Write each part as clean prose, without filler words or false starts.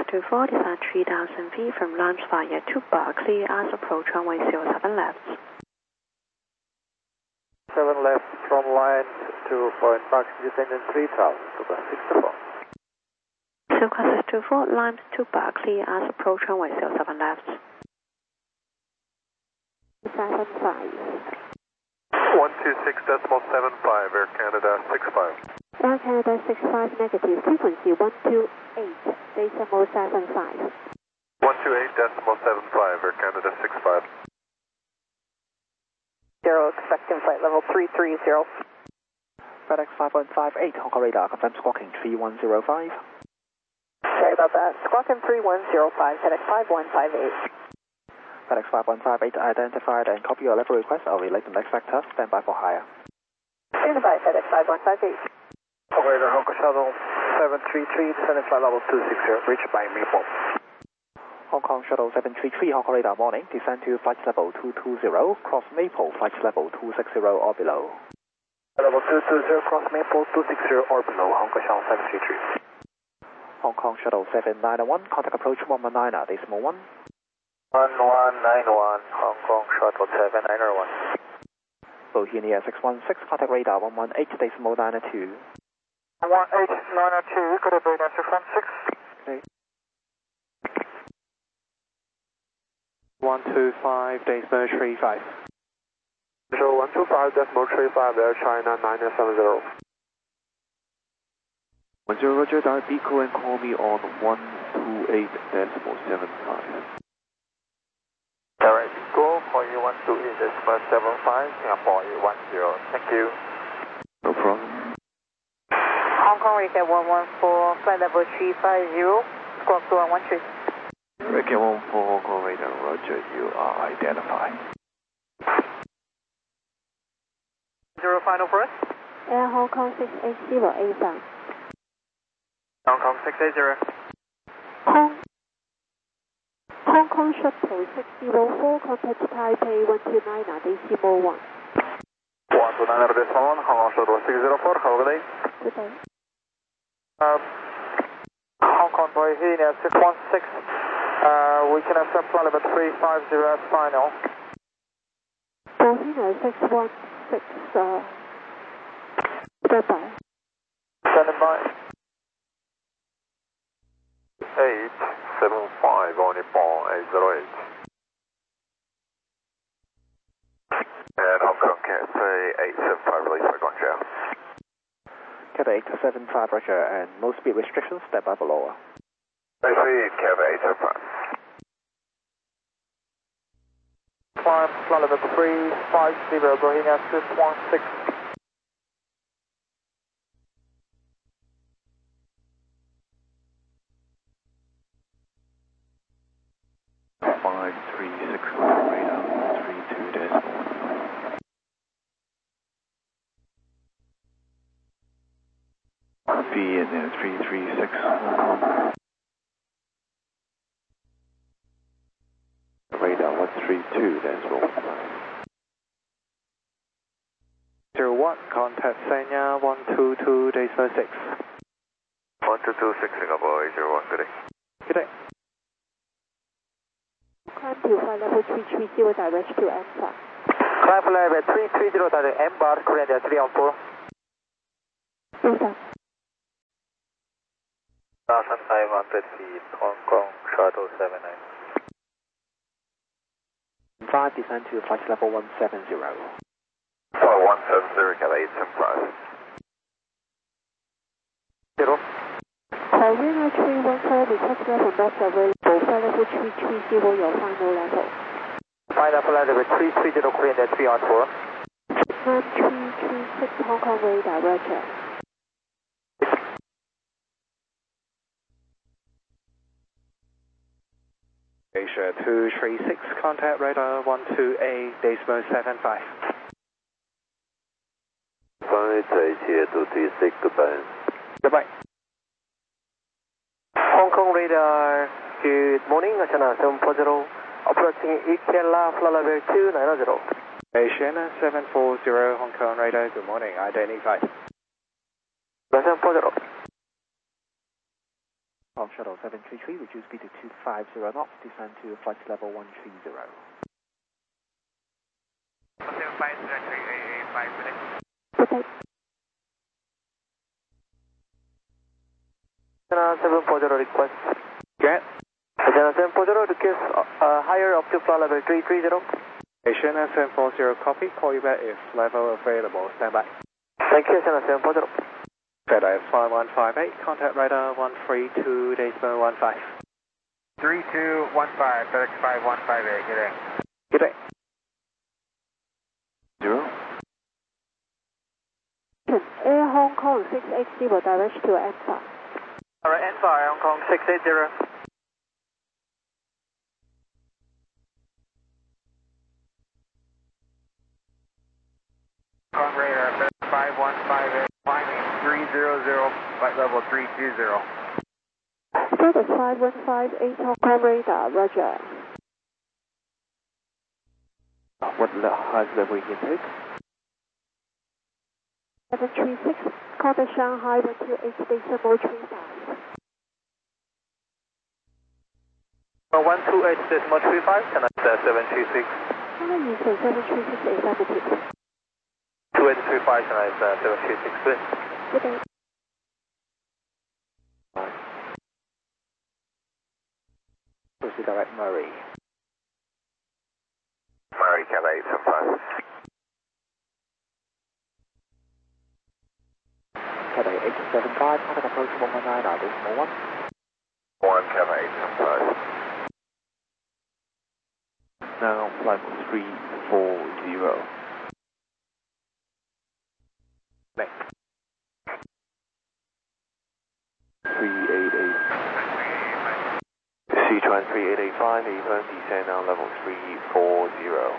24, descend 3000 feet from launch via 2 bar, clear as approach runway 07 left. 7 left from line to point mark, descending 3000 to the 64. Silkcast 24, line 2 bar, clear as approach runway 07 left. 75. 126.75, Air Canada 65. Air Canada 65 negative, frequency 128.75. 128.75, Air Canada 65. 0, expecting flight level 330. FedEx 5158, Hong Kong radar, confirm squawking 3105. Sorry about that. Squawking 3105, FedEx 5158. FedEx 5158 identified and copy your level request. I'll relay the next sector. Stand by for higher. Stand by, FedEx 5158. Operator Hong Kong Shuttle 733, descending flight level 260, reach by Maple. Hong Kong Shuttle 733, Hong Kong radar morning, descend to flight level 220, cross Maple, flight level 260 or below. Level 220, cross Maple 260 or below, Hong Kong Shuttle 733. Hong Kong Shuttle 791, contact approach 119, decimal 1. 1191, Hong Kong Shuttle 791. Bohemia 616, contact radar 118, decimal 92. 18902, good day, 616. Okay. 125, decimal 35. So 125.35, Air China 970. 10 Roger, dial Deco and call me on 128.75. Alright, go for you 128.75, Singapore 810, thank you. No problem. Hong Kong Recap 114, flight level 350, squawk 2113. Recap 14, Hong Kong radar, Roger, you are identified. 0 final for us. Air Hong Kong 680, A-Sound. Hong Kong 680. Hong Kong Shuttle 604, contact Taipei 129, decimal 1. 129 decimal 1, Hong Kong Shuttle 604, have a good day. Good day. Hong Kong Bohemia 616, we can accept flight level 350 as final. Bohemia 616, stand by. Standing by. 875 on Nippon 808. And Hong Kong Cathay 875, release by Guangzhou. Cathay 875, Roger, and no speed restrictions, stand by for lower. I see, Cathay 875. Climb flight level 350, Bohemia 616. 536 radar, 32 decimal 1. B and then 336. Radar 132 decimal 1. 01, contact Sanya 122, decimal 6. 1226 Singapore 801, good day. Good day. Climb to flight level 330, direct to EMBAR. Climb flight level 330, direct EMBAR, Korean 314. A-Sound. 1,500 feet, Hong Kong Shuttle 79. 5, descend to flight level 170. Flight 170, Cathay 875. 0. Korean 314, request level not available, flight level 330, your final level. Final flight level 330, Korean 314. 9336, Hong Kong radar, Roger. Asia 236, contact radar 128, decimal 75. 236, goodbye. Goodbye. Hong Kong radar, good morning, Asiana 740, approaching Ikela, flight level 290. Asiana 740, Hong Kong radar, good morning, identified. 740. Hong Kong Shuttle 733, reduce speed to 250 knots, descend to flight level 130. 740 request. Get. China 740 request higher up to flight level 330. China 740 copy, call you back if level available, stand by. Thank you, China 740. FedEx 5158, contact radar 132.15. 3215, FedEx 5158, good day. Good day. 0. Air Hong Kong 680 will direct to Alpha. Alright, Alpha, Hong Kong 680. Hong Kong radar, FedEx 5158, climbing 300, flight level 320. FedEx 5158 Hong Kong radar, roger. What height level you can take? 736, contact Shanghai 128 decimal 35. 128 decimal 35, China 736. China Eastern 736 executive. 2835, China 736, please. Good day. Proceed direct Murray. Murray, Cathay 875. Cathay 875, contact approach 119, decimal 1. 1, Cathay 875. Now flight 340. Next. 388. Sichuan 3885, even descend now level 340.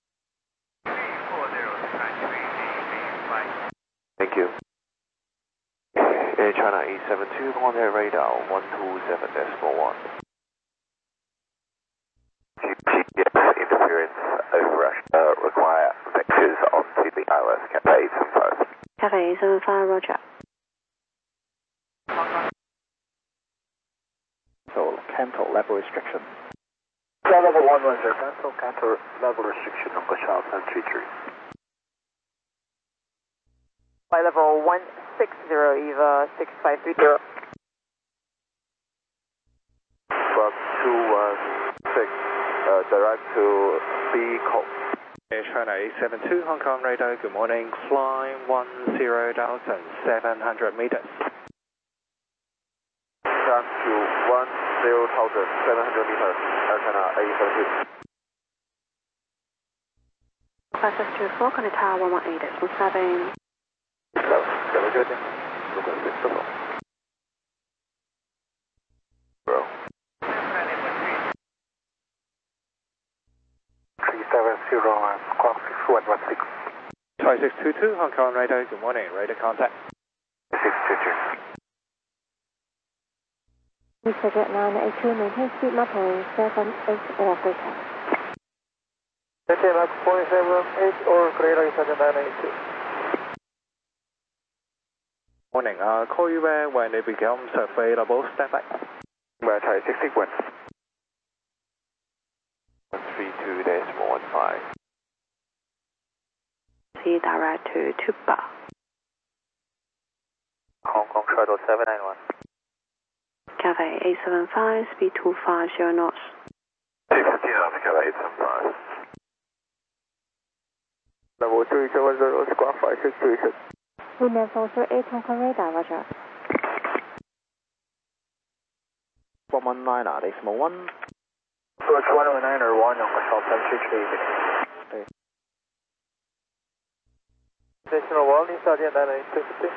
Thank you. Air China 872, contact radar 127.1. GPS interference overrush require vectors onto the ILS, Cathay 875. Cathay 875, roger. So, cancel level restriction. Flight level 110, cancel level restriction on Gashao 733. Flight level 160, EVA 6530. From 216, direct to B Coast. Air China 872, Hong Kong radar, good morning, climb 10,700 meters. Down to 10,700 meters, Air China 872. Process 24, contact tower 118.7. Very good. Look at this. Bro. 370, squawk 6116. Thai 622, Hong Kong radar, good morning, radar contact. 622. Mr. Jet 982, maintain speed level 78 or greater. Maintain Mach 0.78 or greater, Sergeant 982. Morning, call you back when it becomes available, stand by. Thai 6 sequence. 132.15. See direct to Tuba. Hong Kong Shuttle 791. Cathay 875, speed 250 knots. 250 knots, Cathay 875. Level 370, squawk 5636. Wind 438 Hong Kong radar, roger. 119, decimal 1. Approach 109 or 1 on Gashao 733. Additional 1, Sergeant 982.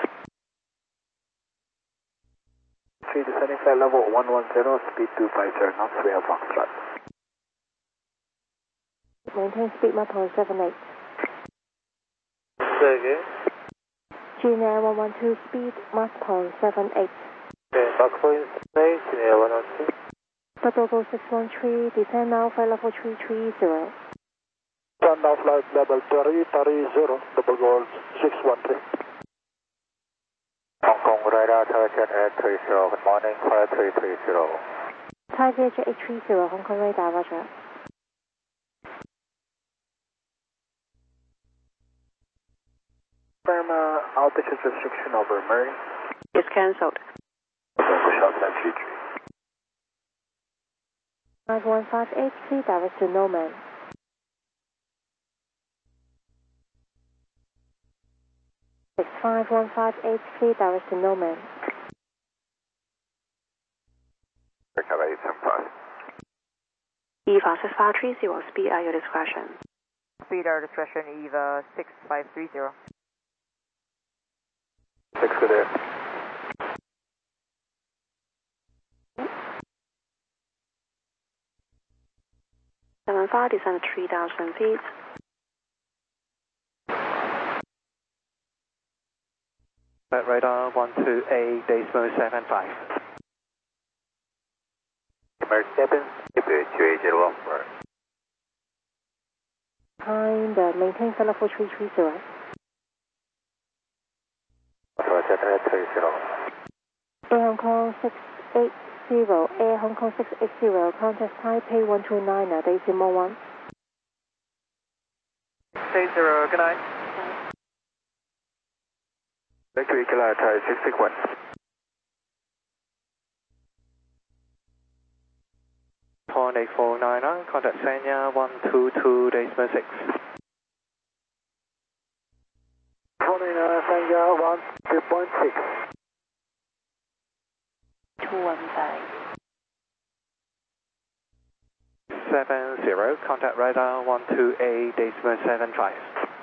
3 descending flight level 110, speed 250 knots, we have Foxtrot. Maintain speed level 78. Say again. Gina 112, speed Mach 78. Okay, Mach 78, Gina 112. Double 613, descend now, flight level 330. Turn now flight level 330, double gold 613. Hong Kong radar target 830, good morning, 5330. Target 830, Hong Kong radar, roger. Confirm altitude restriction over Murray. It's cancelled. Shot 733. 5158, direct to Norman. It's 5158, direct to Norman. Recover 875. EVA 6530, speed at your discretion. Speed our discretion, EVA 6530. 6 good air. Seven 5, descend 3,000 feet. Radar 128, decimal 75. Emerge 7, keep it 280 offer. Behind, maintain flight level 330. Target 830. Air Hong Kong 680, Air Hong Kong 680, contact Taipei 129, decimal 1. 60, good night. Victory Killer, try 661. Point 8499, contact Sanya 122, decimal 6. 49 Sanya 1, 215. 70, contact radar 128, decimal 75.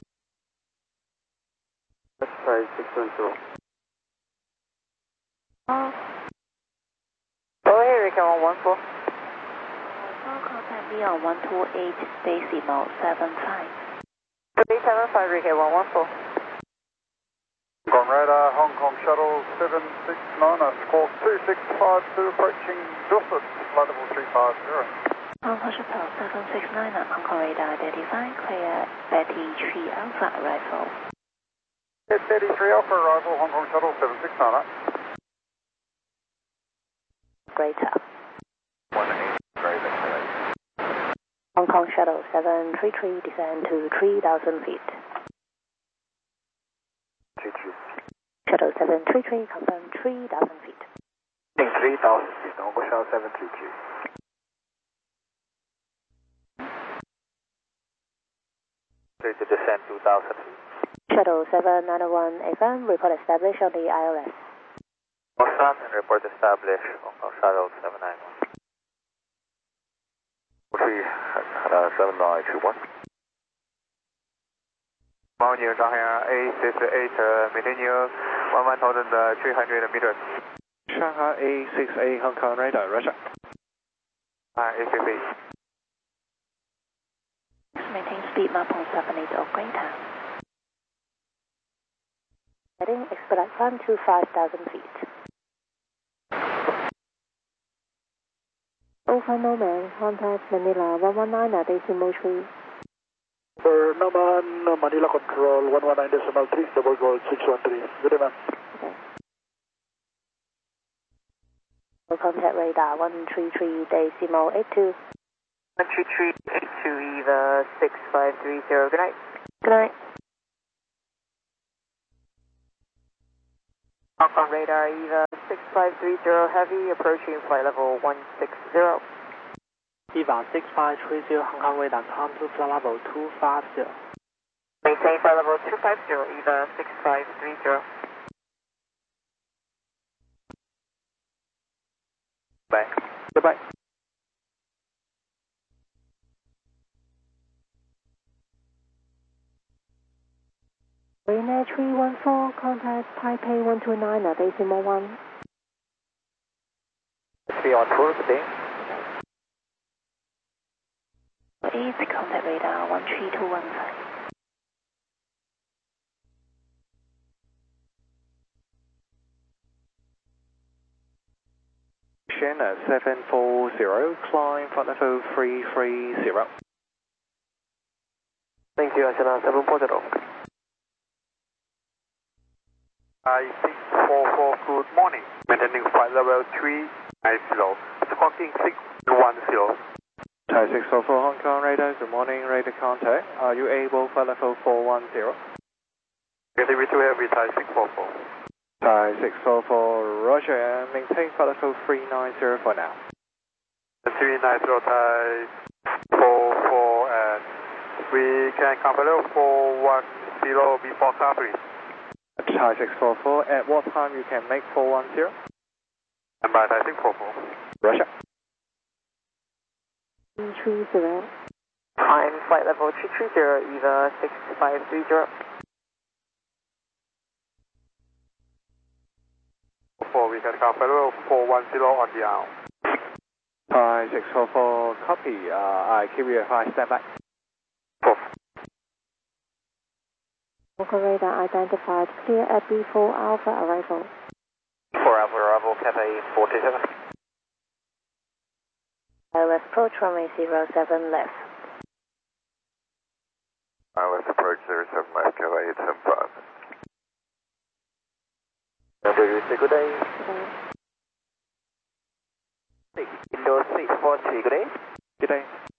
That's 5610. Go ahead, Rick 114. Contact me on 128, decimal 75. 375, Rick 114. Hong Kong radar, Hong Kong shuttle 769, squawk 2652, approaching Dorset, flight level 350. Hong Kong shuttle 769, Hong Kong radar identified, clear Betty 3 Alpha arrival. 33 Alpha arrival, Hong Kong shuttle 769. Greater. 180, very victory. Hong Kong shuttle 733, descend to 3,000 feet. 33. Shuttle 733, confirm 3,000 feet. 3,000 feet, Hong Kong shuttle 733. Clear to descend 2,000 feet. Shuttle 791 FM, report established on the ILS. Osram and report established, Hong Kong shuttle 791. 7921. Mountaineer Shanghai A68, maintain you 1,300 meters. Shanghai A68, Hong Kong radar, roger. A68. Maintain speed map on 78 or greater. Heading expedite climb to 5,000 feet. Over Norman, contact Manila 119, decimal 3. Norman, Manila Control 119.3, double gold 613. Good day, ma'am. Contact radar 133, decimal 82. 13382, EVA 6530, good night. Good night. Hong Kong radar, EVA 6530, heavy, approaching flight level 160. EVA 6530, Hong Kong radar, climb to flight level 250. Maintain flight level 250, EVA 6530. Bye. Goodbye. Marina 314, contact Taipei 129, decimal 1. 314, good day. East, contact radar 13215. Shannon 740, climb flight level 330. Thank you, Ashana 740. I think 44, good morning. Maintaining flight level 390, squawking 610. Thai 644 Hong Kong radar, good morning, radar contact. Are you able for level 410? Negative 2 heavy, Thai 644. Thai 644, roger, and maintain for level 390 for now. 390 Thai 44, and we can come level 410 before covering. Thai 644, at what time you can make 410? And by Thai 644. Roger. 330. I'm flight level 330, EVA 6530. 4, we can come level 410 on the hour. Thai 644, copy. I keep you advised, stand by. 4. Hong Kong radar identified, clear at B4 Alpha arrival. 4 Alpha arrival, Cathay 427. ILS approach runway 07 left. ILS approach 07 left, Cathay 875. Good day. Today. Indo 643, good day. Good day.